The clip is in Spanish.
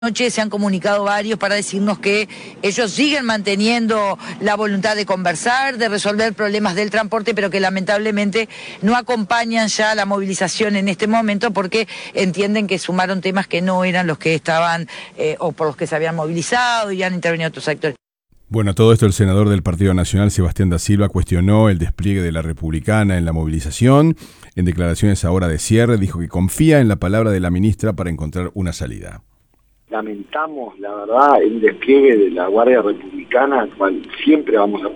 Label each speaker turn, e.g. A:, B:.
A: Anoche se han comunicado varios para decirnos que ellos siguen manteniendo la voluntad de conversar, de resolver problemas del transporte, pero que lamentablemente no acompañan ya la movilización en este momento porque entienden que sumaron temas que no eran los que estaban o por los que se habían movilizado y han intervenido otros sectores.
B: Bueno, todo esto el senador del Partido Nacional, Sebastián da Silva, cuestionó el despliegue de la Republicana en la movilización. En declaraciones ahora de cierre, dijo que confía en la palabra de la ministra para encontrar una salida.
C: Lamentamos, la verdad, el despliegue de la Guardia Republicana, al cual siempre vamos a